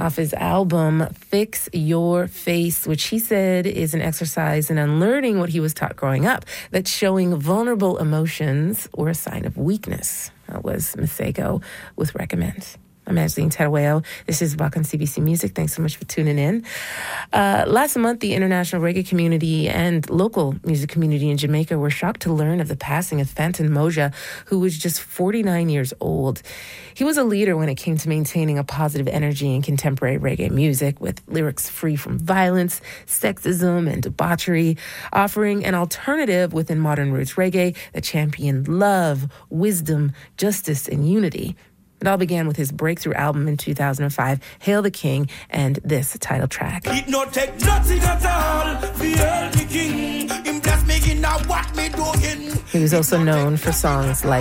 off his album Fix Your Face, which he said is an exercise in unlearning what he was taught growing up, that showing vulnerable emotions were a sign of weakness. That was Masego with Recommend. I'm Angeline Terueo. This is Buck on CBC Music. Thanks so much for tuning in. Last month, the international reggae community and local music community in Jamaica were shocked to learn of the passing of Fantan Mojah, who was just 49 years old. He was a leader when it came to maintaining a positive energy in contemporary reggae music, with lyrics free from violence, sexism, and debauchery, offering an alternative within modern roots reggae that championed love, wisdom, justice, and unity. It all began with his breakthrough album in 2005, Hail the King, and this title track. It not take nothing at all for Hail the King. Him just making out what me doing. He was also known for songs like